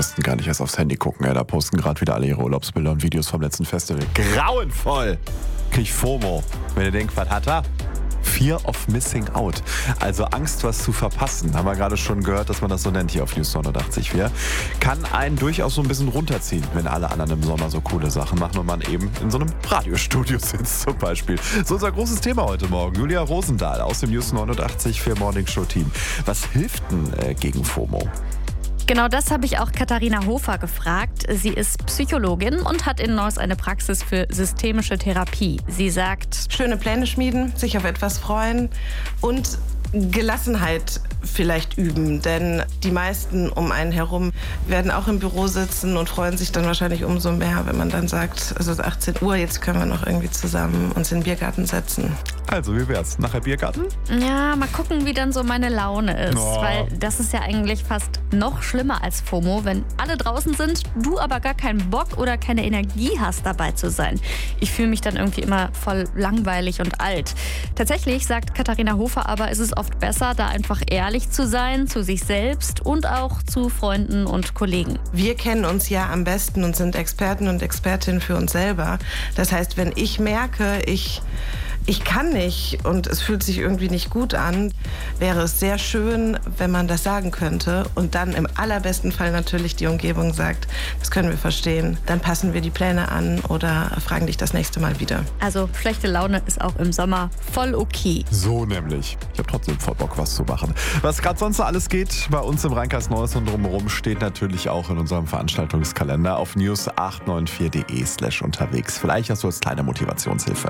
besten gar nicht erst aufs Handy gucken. Ja, da posten gerade wieder alle ihre Urlaubsbilder und Videos vom letzten Festival. Grauenvoll! Krieg ich FOMO. Wenn ihr denkt, was hat er? Fear of Missing Out. Also Angst, was zu verpassen. Haben wir gerade schon gehört, dass man das so nennt hier auf News 89.4. Kann einen durchaus so ein bisschen runterziehen, wenn alle anderen im Sommer so coole Sachen machen und man eben in so einem Radiostudio sitzt zum Beispiel. So unser großes Thema heute Morgen. Julia Rosendahl aus dem News 89.4 Morning Show Team. Was hilft denn gegen FOMO? Genau das habe ich auch Katharina Hofer gefragt. Sie ist Psychologin und hat in Neuss eine Praxis für systemische Therapie. Sie sagt, schöne Pläne schmieden, sich auf etwas freuen und Gelassenheit vielleicht üben, denn die meisten um einen herum werden auch im Büro sitzen und freuen sich dann wahrscheinlich umso mehr, wenn man dann sagt, es ist 18 Uhr, jetzt können wir noch irgendwie zusammen uns in den Biergarten setzen. Also, wie wär's? Nachher Biergarten? Ja, mal gucken, wie dann so meine Laune ist. Oh. Weil das ist ja eigentlich fast noch schlimmer als FOMO, wenn alle draußen sind, du aber gar keinen Bock oder keine Energie hast, dabei zu sein. Ich fühle mich dann irgendwie immer voll langweilig und alt. Tatsächlich, sagt Katharina Hofer aber, ist es oft besser, da einfach ehrlich zu sein, zu sich selbst und auch zu Freunden und Kollegen. Wir kennen uns ja am besten und sind Experten und Expertinnen für uns selber. Das heißt, wenn ich merke, ich kann nicht und es fühlt sich irgendwie nicht gut an, wäre es sehr schön, wenn man das sagen könnte und dann im allerbesten Fall natürlich die Umgebung sagt, das können wir verstehen, dann passen wir die Pläne an oder fragen dich das nächste Mal wieder. Also schlechte Laune ist auch im Sommer voll okay. So nämlich. Ich habe trotzdem voll Bock, was zu machen. Was gerade sonst so alles geht bei uns im Rheinkreis Neuss und drumherum, steht natürlich auch in unserem Veranstaltungskalender auf news894.de/unterwegs. Vielleicht hast du als kleine Motivationshilfe.